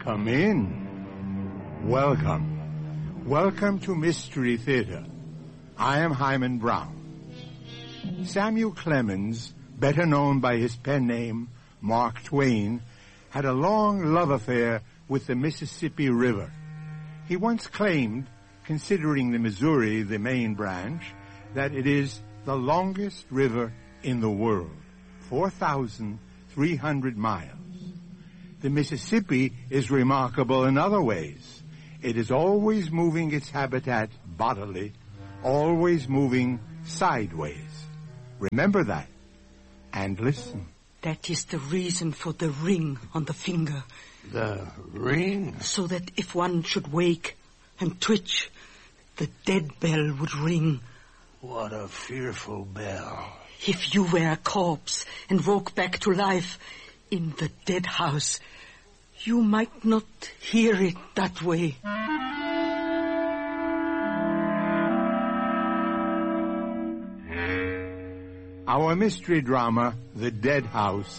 Come in. Welcome. Welcome to Mystery Theater. I am Hyman Brown. Samuel Clemens, better known by his pen name, Mark Twain, had a long love affair with the Mississippi River. He once claimed, considering the Missouri the main branch, that it is the longest river in the world, 4,300 miles. The Mississippi is remarkable in other ways. It is always moving its habitat bodily, always moving sideways. Remember that, and listen. That is the reason for the ring on the finger. The ring? So that if one should wake and twitch, the dead bell would ring. What a fearful bell. If you were a corpse and woke back to life in the dead house, you might not hear it that way. Our mystery drama, The Dead House,